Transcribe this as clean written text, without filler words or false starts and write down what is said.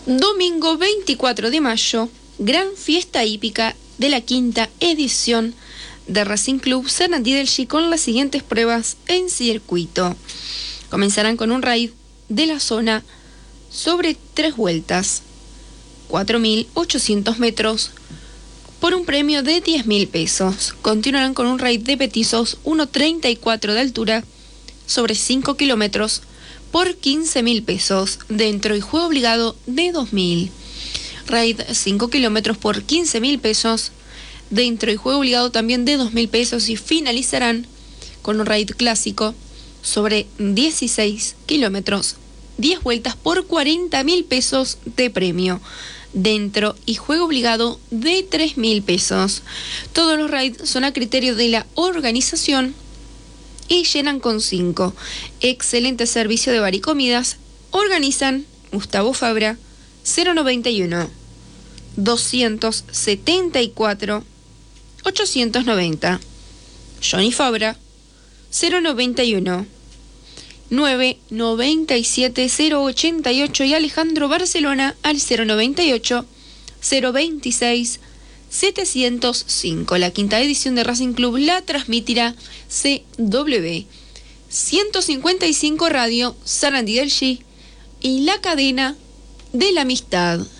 Domingo 24 de mayo, gran fiesta hípica de la quinta edición de Racing Club Sarandí del Chi con las siguientes pruebas en circuito. Comenzarán con un raid de la zona sobre 3 vueltas, 4.800 metros, por un premio de 10.000 pesos. Continuarán con un raid de petizos 1.34 de altura sobre 5 kilómetros por 15.000 pesos, dentro y juego obligado de 2.000. Raid 5 kilómetros por 15.000 pesos, dentro y juego obligado también de 2.000 pesos, y finalizarán con un raid clásico sobre 16 kilómetros, 10 vueltas por 40.000 pesos de premio, dentro y juego obligado de 3.000 pesos. Todos los raids son a criterio de la organización y llenan con 5. Excelente servicio de bar y comidas. Organizan Gustavo Fabra, 091 274 890. Johnny Fabra, 091 997 088, y Alejandro Barcelona al 098 026 705. La quinta edición de Racing Club la transmitirá CW 155 Radio Sarandí del Chi y la cadena de la amistad.